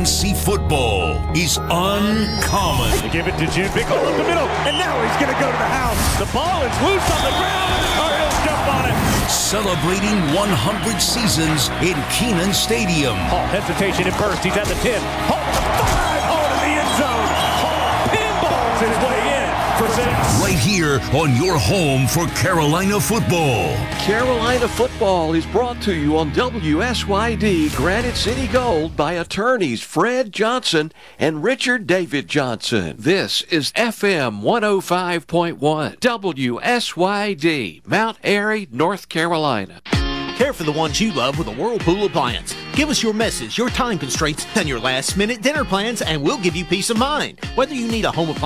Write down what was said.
UNC football is uncommon. They give it to Jim. Big hole up the middle, and now he's going to go to the house. The ball is loose on the ground, and the Cardinals jump on it. Celebrating 100 seasons in Kenan Stadium. Hall, hesitation at first. He's at the 10. Hall to the 5. Hall to the end zone. Hall pinballs his way in for 6. Right here on your home for Carolina football. Carolina football is brought to you on WSYD Granite City Gold by attorneys Fred Johnson and Richard David Johnson. This is FM 105.1 WSYD, Mount Airy, North Carolina. Care for the ones you love with a Whirlpool appliance. Give us your message, your time constraints, and your last-minute dinner plans, and we'll give you peace of mind. Whether you need a home appliance